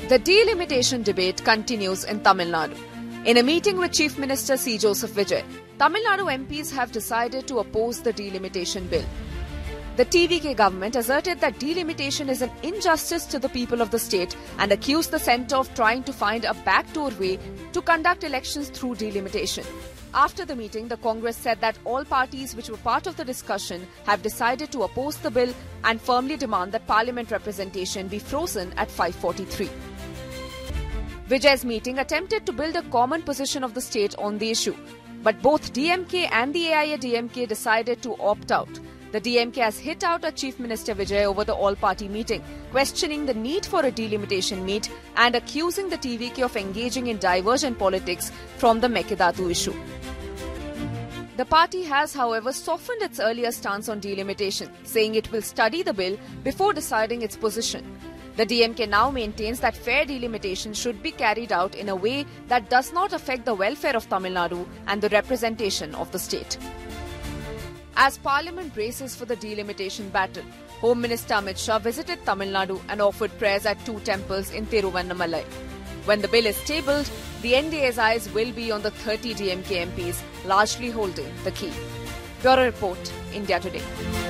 The delimitation debate continues in Tamil Nadu. In a meeting with Chief Minister C. Joseph Vijay, Tamil Nadu MPs have decided to oppose the delimitation bill. The TVK government asserted that delimitation is an injustice to the people of the state and accused the centre of trying to find a backdoor way to conduct elections through delimitation. After the meeting, the Congress said that all parties which were part of the discussion have decided to oppose the bill and firmly demand that Parliament representation be frozen at 543. Vijay's meeting attempted to build a common position of the state on the issue, but both DMK and the AIADMK decided to opt out. The DMK has hit out at Chief Minister Vijay over the all-party meeting, questioning the need for a delimitation meet and accusing the TVK of engaging in diversion politics from the Mekidatu issue. The party has, however, softened its earlier stance on delimitation, saying it will study the bill before deciding its position. The DMK now maintains that fair delimitation should be carried out in a way that does not affect the welfare of Tamil Nadu and the representation of the state. As Parliament braces for the delimitation battle, Home Minister Amit Shah visited Tamil Nadu and offered prayers at two temples in Thiruvannamalai. When the bill is tabled, the NDA's eyes will be on the 30 DMK MPs, largely holding the key. Bureau Report, India Today.